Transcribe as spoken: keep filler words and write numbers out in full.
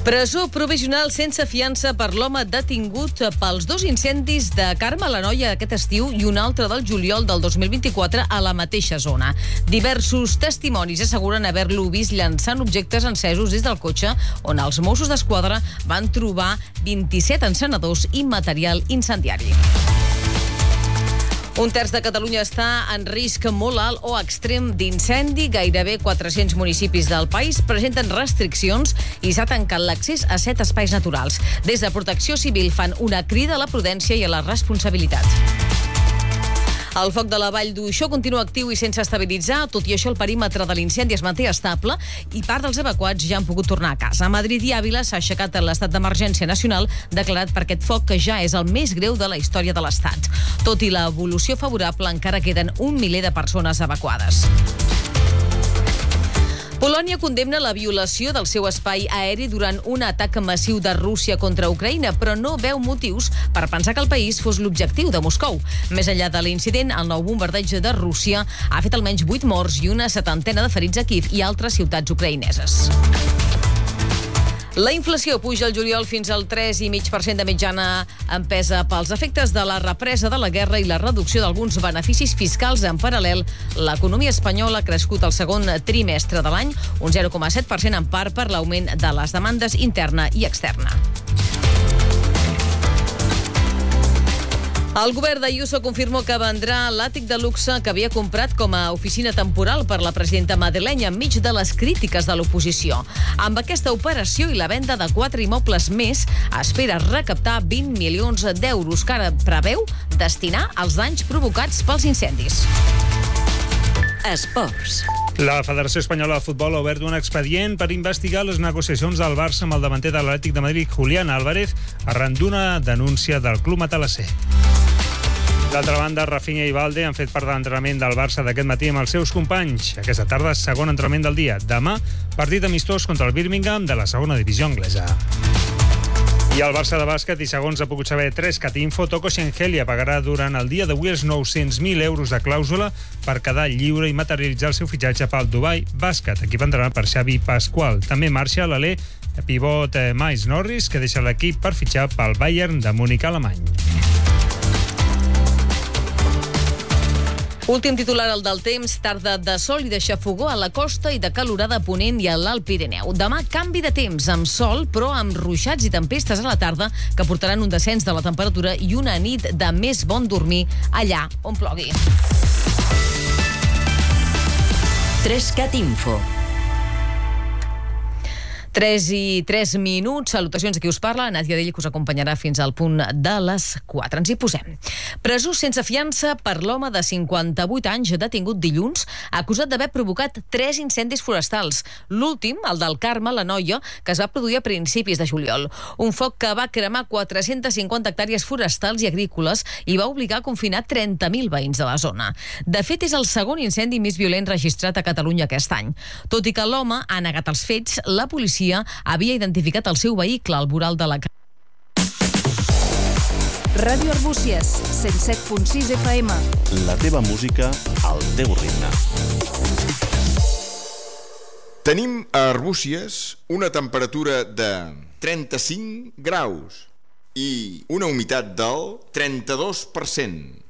Presó provisional sense fiança per l'home detingut pels dos incendis de Carme l'Anoia aquest estiu i un altre del juliol del dos mil vint-i-quatre a la mateixa zona. Diversos testimonis asseguren haver-lo vist llançant objectes encesos des del cotxe, on els Mossos d'Esquadra van trobar vint-i-set encenedors i material incendiari. Un terç de Catalunya està en risc molt alt o extrem d'incendi. Gairebé quatre-cents municipis del país presenten restriccions i s'ha tancat l'accés a set espais naturals. Des de Protecció Civil fan una crida a la prudència i a la responsabilitat. El foc de la Vall d'Uixó continua actiu i sense estabilitzar. Tot i això, el perímetre de l'incendi es manté estable i part dels evacuats ja han pogut tornar a casa. A Madrid i Àvila s'ha aixecat l'estat d'emergència nacional declarat per aquest foc que ja és el més greu de la història de l'Estat. Tot i l'evolució favorable, encara queden un miler de persones evacuades. Polònia condemna la violació del seu espai aeri durant un atac massiu de Rússia contra Ucraïna, però no veu motius per pensar que el país fos l'objectiu de Moscou. Més enllà de l'incident, el nou bombardeig de Rússia ha fet almenys vuit morts i una setantena de ferits a Kíev i altres ciutats ucraïneses. La inflació puja el juliol fins al tres coma cinc per cent de mitjana, empesa pels efectes de la represa de la guerra i la reducció d'alguns beneficis fiscals. En paral·lel, l'economia espanyola ha crescut el segon trimestre de l'any, un zero coma set per cent, en part per l'augment de les demandes interna i externa. El govern d'Ayuso confirma que vendrà l'àtic de luxe que havia comprat com a oficina temporal per la presidenta madrilenya enmig de les crítiques de l'oposició. Amb aquesta operació i la venda de quatre immobles més, espera recaptar vint milions d'euros que ara preveu destinar als danys provocats pels incendis. Esports. La Federació Espanyola de Futbol ha obert un expedient per investigar les negociacions del Barça amb el davanter de l'Atlètic de Madrid, Julián Álvarez, arran d'una denúncia del club matalasser. D'altra banda, Rafinha i Valde han fet part de l'entrenament del Barça d'aquest matí amb els seus companys. Aquesta tarda, segon entrenament del dia. Demà, partit amistós contra el Birmingham de la segona divisió anglesa. I el Barça de bàsquet, i segons ha pogut saber tres cat info, Toko Shengelia pagarà durant el dia d'avui els nou-cents mil euros de clàusula per quedar lliure i materialitzar el seu fitxatge pel Dubai Bàsquet, equip entrenat per Xavi Pasqual. També marxa l'alè pivot Miles Norris, que deixa l'equip per fitxar pel Bayern de Múnich alemany. Últim titular, el del temps, tarda de sol i de xafogó a la costa i de calorada a Ponent i a l'Alt Pirineu. Demà, canvi de temps, amb sol, però amb ruixats i tempestes a la tarda, que portaran un descens de la temperatura i una nit de més bon dormir allà on plogui. tres cat info. tres i tres minuts. Salutacions a qui us parla, Nàdia Dell, que us acompanyarà fins al punt de les quatre. Ens hi posem. Presó sense fiança per l'home de cinquanta-vuit anys detingut dilluns, acusat d'haver provocat tres incendis forestals. L'últim, el del Carme l'Anoia, que es va produir a principis de juliol. Un foc que va cremar quatre-centes cinquanta hectàrees forestals i agrícoles i va obligar a confinar trenta mil veïns de la zona. De fet, és el segon incendi més violent registrat a Catalunya aquest any. Tot i que l'home ha negat els fets, la policia havia identificat el seu vehicle al voral de la... Ràdio Arbúcies, cent set punt sis F M. La teva música al teu ritme. Tenim a Arbúcies una temperatura de trenta-cinc graus i una humitat del trenta-dos per cent.